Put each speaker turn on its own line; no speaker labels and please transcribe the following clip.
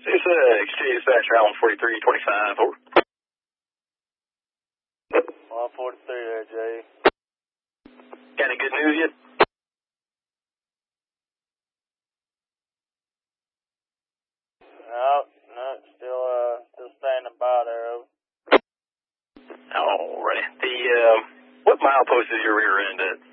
XJ dispatcher, Allen 4325, over.
143 there, Jay.
Got any good news yet?
No, still standing by there, over.
Alright. What mile post is your rear end at?